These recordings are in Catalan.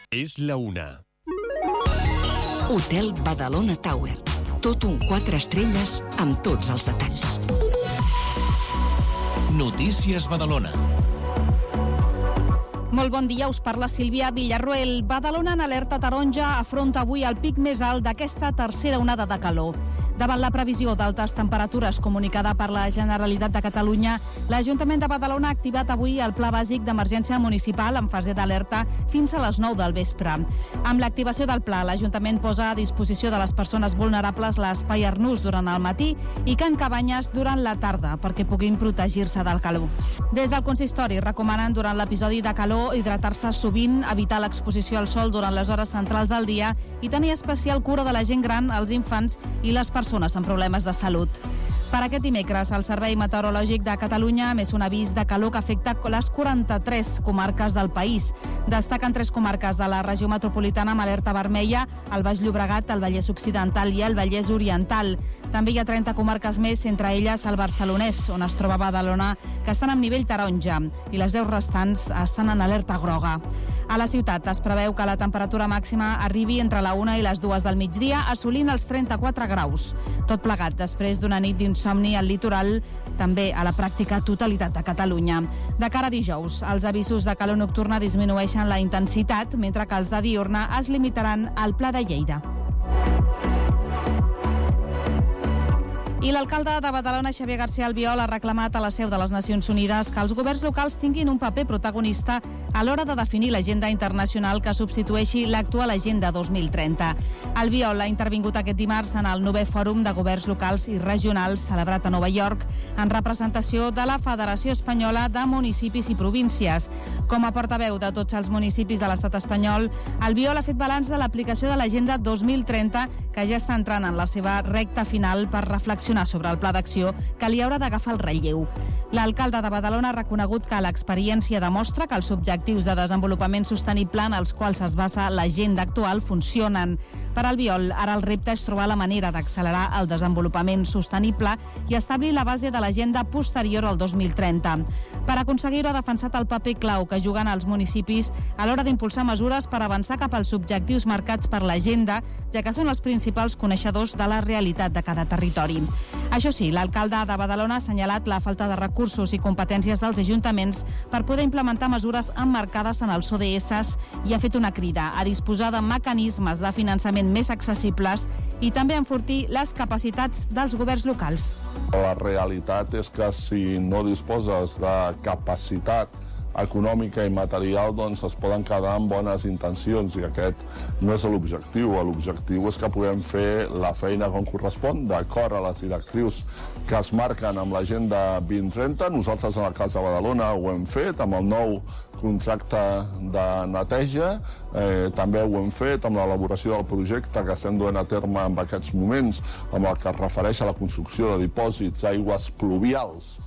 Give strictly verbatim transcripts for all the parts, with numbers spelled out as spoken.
És la una. Hotel Badalona Tower. Tot un quatre estrelles amb tots els detalls. Notícies Badalona. Molt bon dia, us parla Sílvia Villarroel. Badalona en alerta taronja afronta avui el pic més alt d'aquesta tercera onada de calor. Davant la previsió d'altes temperatures comunicada per la Generalitat de Catalunya, l'Ajuntament de Badalona ha activat avui el Pla Bàsic d'Emergència Municipal en fase d'alerta fins a les nou del vespre. Amb l'activació del pla, l'Ajuntament posa a disposició de les persones vulnerables l'espai Arnús durant el matí i Can Cabanyes durant la tarda perquè puguin protegir-se del calor. Des del consistori recomanen durant l'episodi de calor hidratar-se sovint, evitar l'exposició al sol durant les hores centrals del dia i tenir especial cura de la gent gran, els infants i les persones persones amb problemes de salut. Per aquest dimecres, el Servei Meteorològic de Catalunya ha emès un avís de calor que afecta les quaranta-tres comarques del país. Destaquen tres comarques de la regió metropolitana amb alerta vermella, el Baix Llobregat, el Vallès Occidental i el Vallès Oriental. També hi ha trenta comarques més, entre elles el Barcelonès, on es troba Badalona, que estan amb nivell taronja, i les deu restants estan en alerta groga. A la ciutat es preveu que la temperatura màxima arribi entre la una i les dues del migdia, assolint els trenta-quatre graus. Tot plegat després d'una nit d'insomni al litoral, també a la pràctica totalitat de Catalunya. De cara a dijous, els avisos de calor nocturna disminueixen la intensitat, mentre que els de diurna es limitaran al Pla de Lleida. I l'alcalde de Badalona, Xavier García Albiol, ha reclamat a la seu de les Nacions Unides que els governs locals tinguin un paper protagonista a l'hora de definir l'agenda internacional que substitueixi l'actual Agenda dos mil trenta. Albiol ha intervingut aquest dimarts en el novè Fòrum de Governs Locals i Regionals celebrat a Nova York en representació de la Federació Espanyola de Municipis i Províncies. Com a portaveu de tots els municipis de l'estat espanyol, Albiol ha fet balanç de l'aplicació de l'Agenda dos mil trenta, que ja està entrant en la seva recta final per reflexionar sobre el pla d'acció que li haurà d'agafar el relleu. L'alcalde de Badalona ha reconegut que l'experiència demostra que els objectius de desenvolupament sostenible en els quals es basa l'agenda actual funcionen. Per Albiol, ara el repte és trobar la manera d'accelerar el desenvolupament sostenible i establir la base de l'agenda posterior al dos mil trenta. Per aconseguir-ho ha defensat el paper clau que juguen els municipis a l'hora d'impulsar mesures per avançar cap als objectius marcats per l'agenda, ja que són els principals coneixedors de la realitat de cada territori. Això sí, l'alcalde de Badalona ha assenyalat la falta de recursos i competències dels ajuntaments per poder implementar mesures emmarcades en els O D S i ha fet una crida a disposar de mecanismes de finançament més accessibles i també enfortir les capacitats dels governs locals. La realitat és que si no disposes de capacitat econòmica i material, doncs es poden quedar amb bones intencions i aquest no és l'objectiu. L'objectiu és que puguem fer la feina com correspon, d'acord a les directrius que es marquen amb l'Agenda vint trenta. Nosaltres en el cas de Badalona ho hem fet amb el nou contracte de neteja, eh, també ho hem fet amb l'elaboració del projecte que estem duent a terme en aquests moments, amb el que es refereix a la construcció de dipòsits d'aigües pluvials.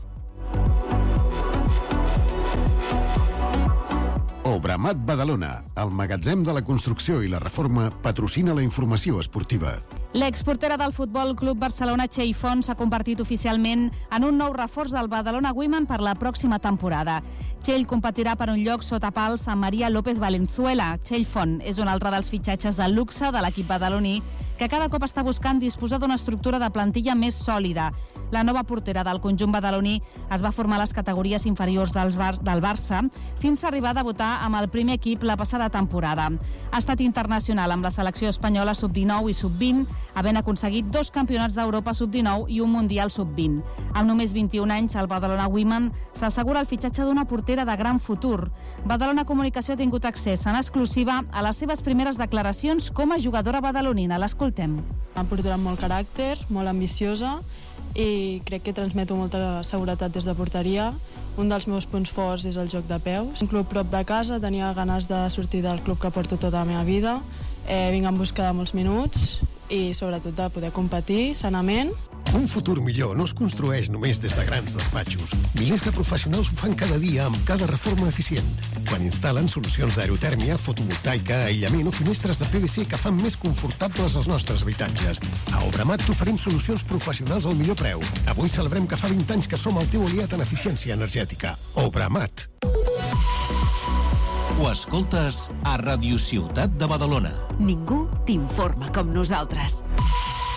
Obramat Badalona, el magatzem de la construcció i la reforma, patrocina la informació esportiva. L'exportera del Futbol Club Barcelona, Txell Font, s'ha convertit oficialment en un nou reforç del Badalona Women per la pròxima temporada. Txell competirà per un lloc sota pals amb Maria López Valenzuela. Txell Font és un altre dels fitxatges de luxe de l'equip badaloní, que cada cop està buscant disposar d'una estructura de plantilla més sòlida. La nova portera del conjunt badaloní es va formar a les categories inferiors del, Bar del Barça fins a arribar a debutar amb el primer equip la passada temporada. Ha estat internacional amb la selecció espanyola sub dinou i sub vint, havent aconseguit dos campionats d'Europa sub dinou i un Mundial sub vint. Amb només vint-i-un anys, el Badalona Women s'assegura el fitxatge d'una portera de gran futur. Badalona Comunicació ha tingut accés en exclusiva a les seves primeres declaracions com a jugadora badalonina. L'escoltem. Una portera amb molt caràcter, molt ambiciosa, i crec que transmeto molta seguretat des de porteria. Un dels meus punts forts és el joc de peus. Un club prop de casa, tenia ganes de sortir del club que porto tota la meva vida. Eh, vinc en busca de molts minuts i sobretot de poder competir sanament. Un futur millor no es construeix només des de grans despatxos. Milers de professionals ho fan cada dia amb cada reforma eficient. Quan instal·len solucions d'aerotèrmia, fotovoltaica, aïllament o finestres de P V C que fan més confortables els nostres habitatges. A Obramat t'oferim solucions professionals al millor preu. Avui celebrem que fa vint anys que som el teu aliat en eficiència energètica. Obramat. Ho escoltes a Ràdio Ciutat de Badalona. Ningú t'informa com nosaltres.